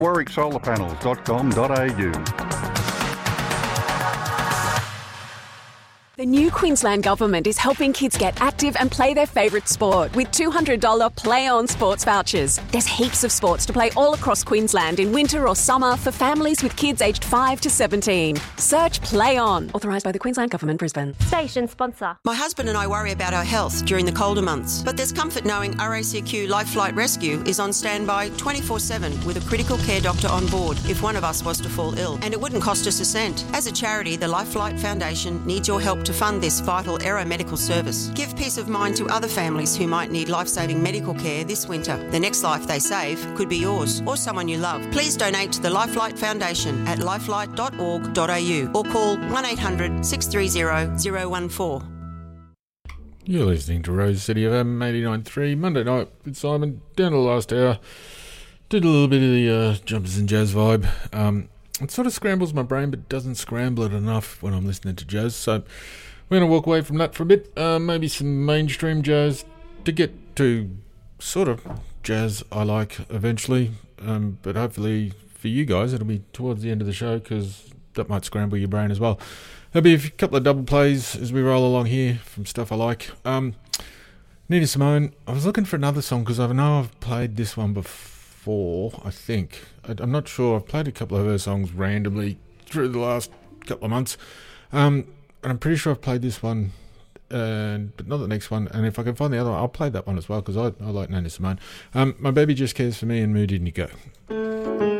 warwicksolarpanels.com.au. The new Queensland Government is helping kids get active and play their favourite sport with $200 Play On sports vouchers. There's heaps of sports to play all across Queensland in winter or summer for families with kids aged 5 to 17. Search Play On. Authorised by the Queensland Government, Brisbane. Station sponsor. My husband and I worry about our health during the colder months, but there's comfort knowing RACQ Life Flight Rescue is on standby 24/7 with a critical care doctor on board if one of us was to fall ill, and it wouldn't cost us a cent. As a charity, the Life Flight Foundation needs your help to fund this vital aeromedical service. Give peace of mind to other families who might need life-saving medical care this winter. The next life they save could be yours or someone you love. Please donate to the Life Flight Foundation at lifelight.org.au or call 1800 630 014. You're listening to Rose City FM 89.3 Monday night with Simon. Down to the last hour. Did a little bit of the jumpers and jazz vibe. It sort of scrambles my brain, but doesn't scramble it enough when I'm listening to jazz. So we're going to walk away from that for a bit. Maybe some mainstream jazz to get to sort of jazz I like eventually. But hopefully for you guys, it'll be towards the end of the show because that might scramble your brain as well. There'll be a couple of double plays as we roll along here from stuff I like. Nina Simone, I was looking for another song because I know I've played this one before, I think. I'm not sure. I've played a couple of her songs randomly through the last couple of months. And I'm pretty sure I've played this one, but not the next one. And if I can find the other one, I'll play that one as well because I like Nina Simone. My Baby Just Cares For Me and Mood Indigo.